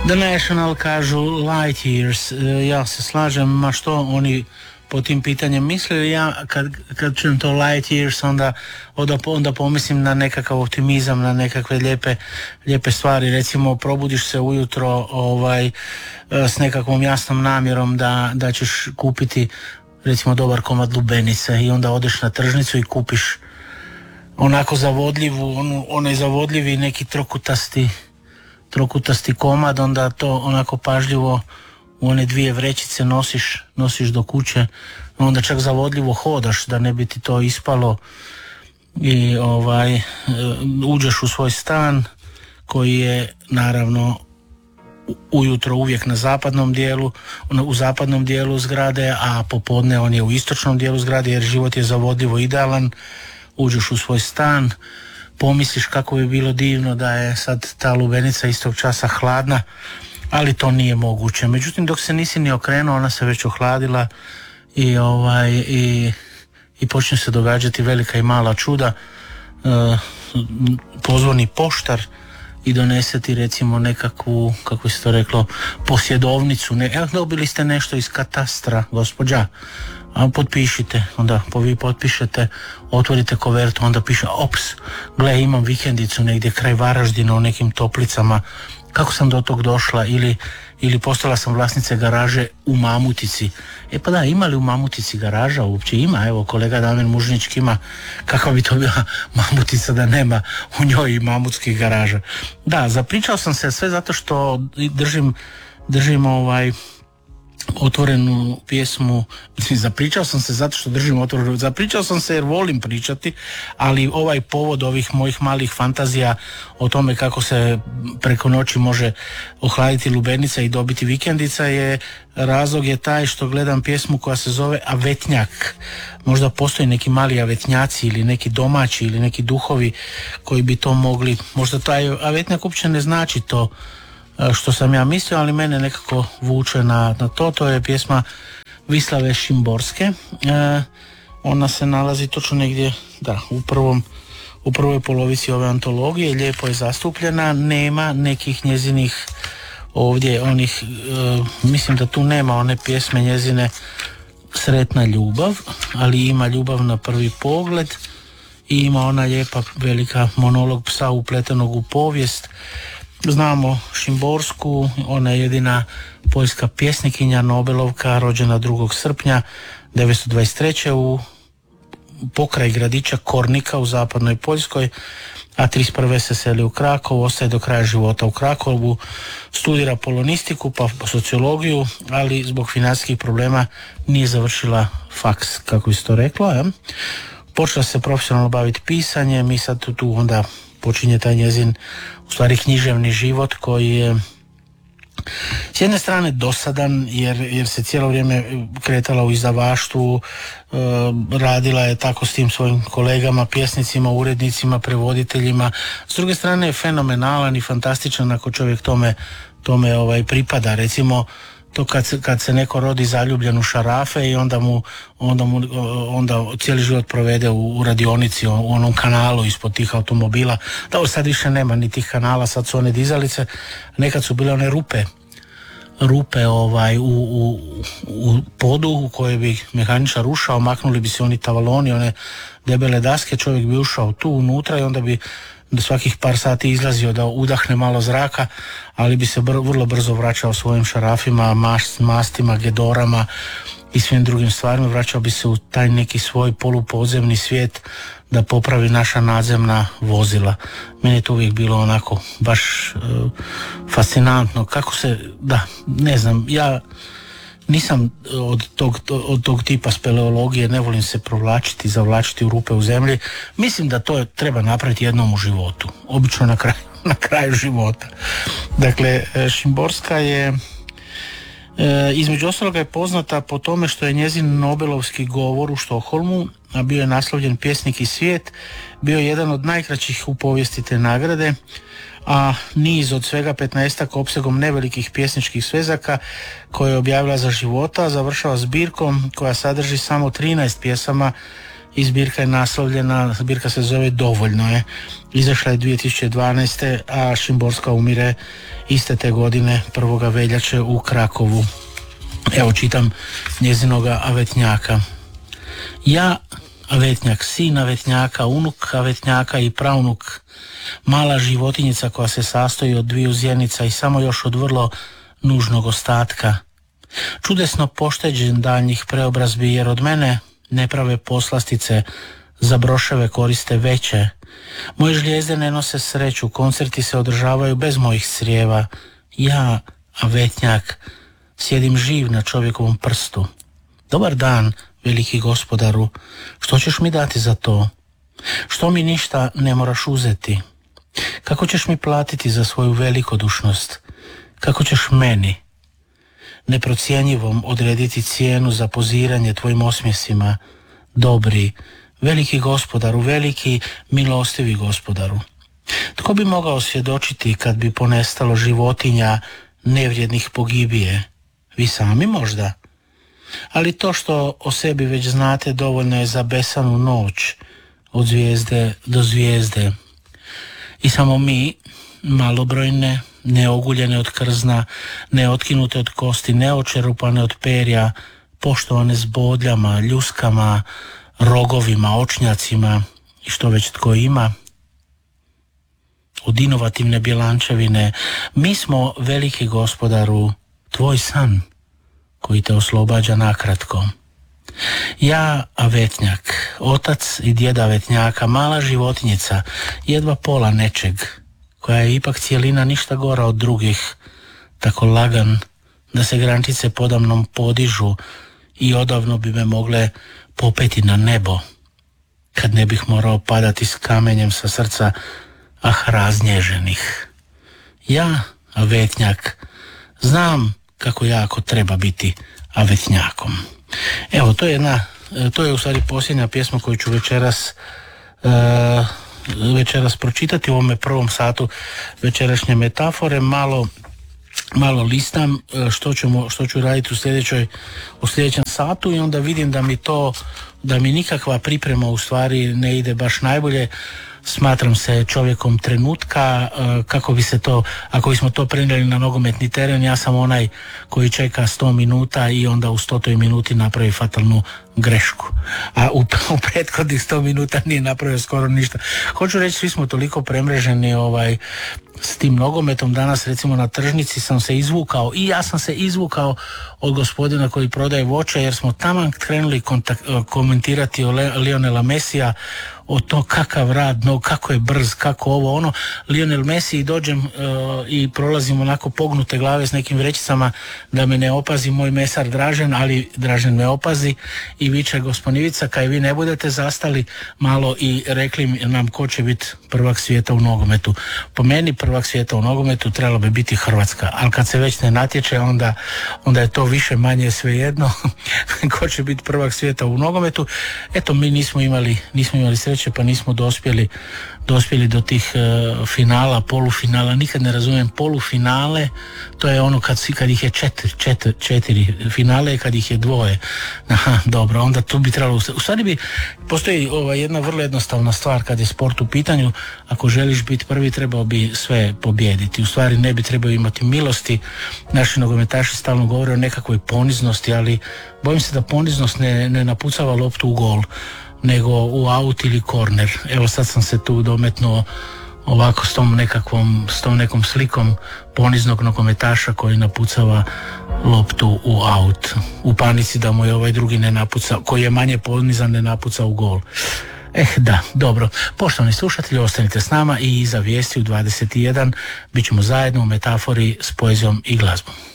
The National kažu light years, ja se slažem, ma što oni po tim pitanjem misle. Ja kad čujem to light years onda pomislim na nekakav optimizam, na nekakve lijepe stvari. Recimo probudiš se ujutro s nekakvom jasnom namjerom da ćeš kupiti recimo dobar komad lubenice i onda odeš na tržnicu i kupiš onako onaj zavodljivi neki trokutasti komad, onda to onako pažljivo u one 2 vrećice nosiš do kuće, onda čak zavodljivo hodaš da ne bi ti to ispalo i uđeš u svoj stan koji je naravno ujutro uvijek u zapadnom dijelu zgrade, a popodne on je u istočnom dijelu zgrade jer život je zavodljivo idealan. Uđeš u svoj stan, pomisliš kako bi bilo divno da je sad ta lubenica istog časa hladna, ali to nije moguće. Međutim, dok se nisi ni okrenuo, ona se već ohladila i počne se događati velika i mala čuda. Pozvoni poštar i donese ti recimo nekakvu, kako se to reklo, posjedovnicu. Dobili ste nešto iz katastra, gospođa, a potpišite. Onda vi potpišete, otvorite kovertu, onda piše ops, gle, imam vikendicu negdje kraj Varaždina u nekim toplicama, kako sam do tog došla, ili postala sam vlasnica garaže u Mamutici. Pa da, ima li u Mamutici garaža uopće? Ima, evo kolega Damir Mužnički ima. Kakva bi to bila Mamutica da nema u njoj i mamutskih garaža? Da, zapričao sam se sve zato što držim otvorenu pjesmu. Zapričao sam se zato što držim otvorenu, zapričao sam se jer volim pričati, ali ovaj povod ovih mojih malih fantazija o tome kako se preko noći može ohladiti lubenica i dobiti vikendica razlog je taj što gledam pjesmu koja se zove Avetnjak. Možda postoji neki mali avetnjaci ili neki domaći ili neki duhovi koji bi to mogli, možda taj avetnjak uopće ne znači to što sam ja mislio, ali mene nekako vuče na to. To je pjesma Vislave Šimborske. Ona se nalazi točno negdje u prvoj polovici ove antologije, lijepo je zastupljena, nema nekih njezinih ovdje onih, mislim da tu nema one pjesme njezine Sretna ljubav, ali ima Ljubav na prvi pogled i ima ona lijepa velika monolog psa upletenog u povijest. Znamo Šimborsku, ona je jedina poljska pjesnikinja, Nobelovka, rođena 2. srpnja 1923. u pokraj gradića Kornika u zapadnoj Poljskoj, a 31. se seli u Krakow, ostaje do kraja života u Krakowu, studira polonistiku pa sociologiju, ali zbog financijskih problema nije završila faks, kako bi se to reklo. Počela se profesionalno baviti pisanjem i sad tu onda počinje taj njezin u stvari književni život koji je s jedne strane dosadan jer se cijelo vrijeme kretala u izdavaštvu, radila je tako s tim svojim kolegama, pjesnicima, urednicima, prevoditeljima. S druge strane je fenomenalan i fantastičan ako čovjek tome pripada. Recimo to kad se neko rodi zaljubljen u šarafe i onda cijeli život provede u radionici, u onom kanalu ispod tih automobila. Da, sad više nema ni tih kanala, sad su one dizalice, nekad su bile one rupe u podu u koje bi mehaničar ušao, maknuli bi se oni tavaloni, one debele daske, čovjek bi ušao tu unutra i onda bi da svakih par sati izlazio da udahne malo zraka, ali bi se vrlo brzo vraćao svojim šarafima, mastima, gedorama i svim drugim stvarima. Vraćao bi se u taj neki svoj polupodzemni svijet da popravi naša nadzemna vozila. Meni je to uvijek bilo onako baš fascinantno. Kako se, ne znam, ja nisam od tog tipa speleologije, ne volim se zavlačiti u rupe u zemlji. Mislim da to treba napraviti jednom u životu, obično na kraju života. Dakle, Šimborska je između ostaloga je poznata po tome što je njezin Nobelovski govor u Štokholmu, a bio je naslovljen Pjesnik i svijet, bio je jedan od najkraćih u povijesti te nagrade, a niz od svega 15-ak opsegom nevelikih pjesničkih svezaka koje je objavila za života završava zbirkom koja sadrži samo 13 pjesama i zbirka je naslovljena, zbirka se zove Dovoljno je. Izašla je 2012. a Šimborska umire iste te godine 1. veljače u Krakovu. Evo čitam njezinoga Avetnjaka. Ja, Avetnjak, sin Avetnjaka, unuk Avetnjaka i praunuk, mala životinjica koja se sastoji od dviju zjenica i samo još od vrlo nužnog ostatka. Čudesno pošteđen daljnjih preobrazbi, jer od mene ne prave poslastice, za broševe koriste veće. Moje žlijezde ne nose sreću, koncerti se održavaju bez mojih crijeva. Ja, Avetnjak, sjedim živ na čovjekovom prstu. Dobar dan, veliki gospodaru, što ćeš mi dati za to? Što mi ništa ne moraš uzeti? Kako ćeš mi platiti za svoju velikodušnost? Kako ćeš meni, neprocjenjivom, odrediti cijenu za poziranje tvojim osmjesima? Dobri, veliki gospodaru, veliki, milostivi gospodaru. Tko bi mogao svjedočiti kad bi ponestalo životinja nevrijednih pogibije? Vi sami možda? Ali to što o sebi već znate dovoljno je za besanu noć, od zvijezde do zvijezde. I samo mi, malobrojne, neoguljene od krzna, neotkinute od kosti, neočerupane od perja, poštovane s bodljama, ljuskama, rogovima, očnjacima i što već tko ima, od inovativne bjelančevine, mi smo, veliki gospodaru, tvoj san koji te oslobađa nakratko. Ja, Avetnjak, otac i djeda Avetnjaka, mala životinjica, jedva pola nečeg, koja je ipak cijelina ništa gora od drugih, tako lagan da se grančice podamnom podižu i odavno bi me mogle popeti na nebo, kad ne bih morao padati s kamenjem sa srca, raznježenih. Ja, Avetnjak, znam kako jako treba biti Avetnjakom. Evo, to je u stvari posljednja pjesma koju ću večeras pročitati u ovome prvom satu večerašnje metafore. Malo listam što ću raditi u sljedećem satu i onda vidim da mi nikakva priprema u stvari ne ide baš najbolje. Smatram se čovjekom trenutka, kako bi se to, ako bismo to prenijeli na nogometni teren, ja sam onaj koji čeka 100 minuta i onda u 100. minuti napravi fatalnu grešku. A u prethodnih 100 minuta nije napravio skoro ništa. Hoću reći, svi smo toliko premreženi s tim nogometom. Danas recimo na tržnici sam se izvukao i ja sam se izvukao od gospodina koji prodaje voće, jer smo taman krenuli komentirati o Lionela Messija, o to kakav rad, kako je brz, kako ovo ono. Lionel Messi, i dođem i prolazim onako pognute glave s nekim vrećicama da me ne opazi moj mesar Dražen, ali Dražen me opazi i viče: gospodin Ivica, kaj vi ne budete zastali malo i rekli nam ko će biti prvak svijeta u nogometu. Po meni prvak svijeta u nogometu trebalo bi biti Hrvatska, ali kad se već ne natječe, onda je to više manje svejedno ko će biti prvak svijeta u nogometu. Eto, mi nismo imali sreće, pa nismo dospjeli do tih finala, polufinala. Nikad ne razumijem polufinale, to je ono kad ih je četiri, finale je kad ih je dvoje. Aha, dobro, onda tu bi trebalo, u stvari postoji jedna vrlo jednostavna stvar kad je sport u pitanju. Ako želiš biti prvi, trebao bi sve pobijediti. U stvari ne bi trebao imati milosti. Naši nogometaši stalno govore o nekakvoj poniznosti, ali bojim se da poniznost ne napucava loptu u gol, nego u aut ili korner. Evo, sad sam se tu dometnuo ovako s tom nekom slikom poniznog nogometaša koji napucava loptu u aut, u panici da mu je ovaj drugi ne napuca, koji je manje ponizan, ne napuca u gol. Da, dobro. Poštovani slušatelji, ostanite s nama i iza vijesti u 21 bit ćemo zajedno u metafori s poezijom i glazbom.